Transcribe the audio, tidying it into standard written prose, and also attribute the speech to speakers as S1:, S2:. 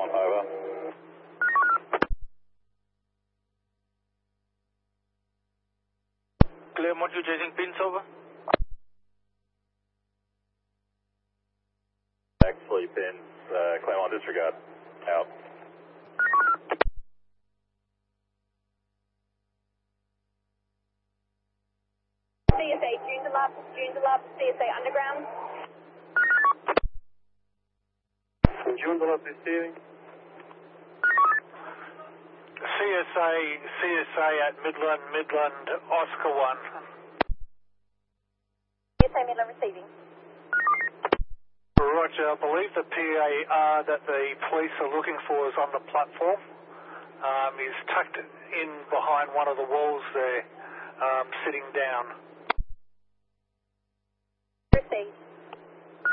S1: Over.
S2: Clear module chasing pins, over.
S1: Actually, pins, Claremont disregard. Out.
S3: CSA, Joondalup, CSA underground.
S1: Joondalup receiving.
S2: CSA at Midland, Oscar 1.
S3: CSA Midland receiving.
S2: Roger, I believe the PAR that the police are looking for is on the platform. He's tucked in behind one of the walls there, sitting down.